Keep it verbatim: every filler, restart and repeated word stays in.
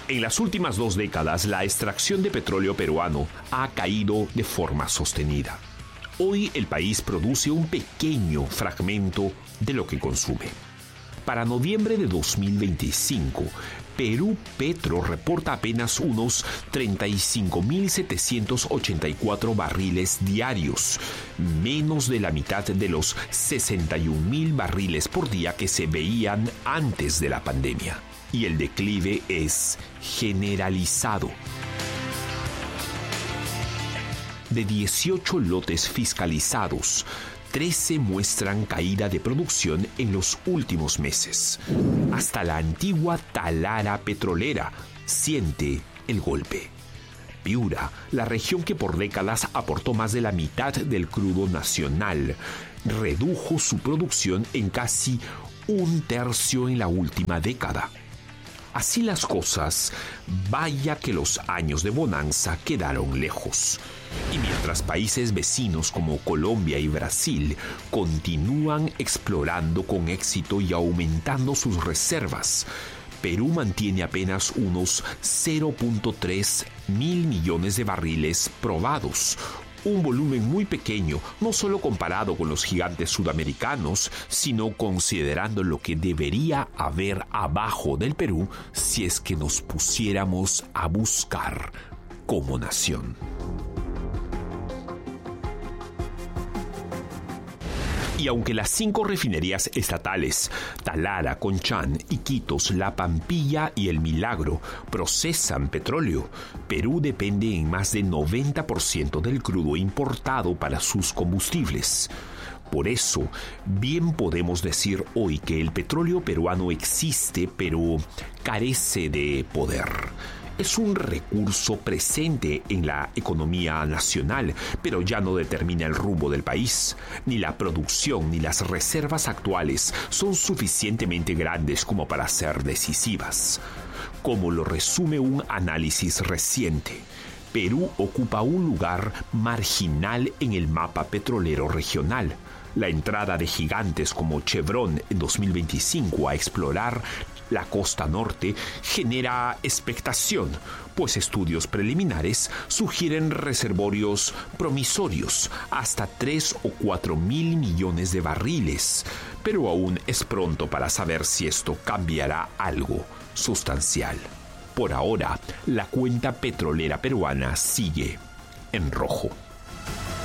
En las últimas dos décadas, la extracción de petróleo peruano ha caído de forma sostenida. Hoy el país produce un pequeño fragmento de lo que consume. Para noviembre de dos mil veinticinco, Perú Petro reporta apenas unos treinta y cinco mil setecientos ochenta y cuatro barriles diarios, menos de la mitad de los sesenta y un mil barriles por día que se veían antes de la pandemia. Y el declive es generalizado. De dieciocho lotes fiscalizados, trece muestran caída de producción en los últimos meses. Hasta la antigua Talara petrolera siente el golpe. Piura, la región que por décadas aportó más de la mitad del crudo nacional, redujo su producción en casi un tercio en la última década. Así las cosas, vaya que los años de bonanza quedaron lejos. Y mientras países vecinos como Colombia y Brasil continúan explorando con éxito y aumentando sus reservas, Perú mantiene apenas unos cero punto tres mil millones de barriles probados, un volumen muy pequeño, no solo comparado con los gigantes sudamericanos, sino considerando lo que debería haber abajo del Perú si es que nos pusiéramos a buscar como nación. Y aunque las cinco refinerías estatales, Talara, Conchán, Iquitos, La Pampilla y El Milagro, procesan petróleo, Perú depende en más de noventa por ciento del crudo importado para sus combustibles. Por eso, bien podemos decir hoy que el petróleo peruano existe, pero carece de poder. Es un recurso presente en la economía nacional, pero ya no determina el rumbo del país. Ni la producción ni las reservas actuales son suficientemente grandes como para ser decisivas. Como lo resume un análisis reciente, Perú ocupa un lugar marginal en el mapa petrolero regional. La entrada de gigantes como Chevron en dos mil veinticinco a explorar la costa norte genera expectación, pues estudios preliminares sugieren reservorios promisorios hasta tres o cuatro mil millones de barriles, pero aún es pronto para saber si esto cambiará algo sustancial. Por ahora, la cuenta petrolera peruana sigue en rojo.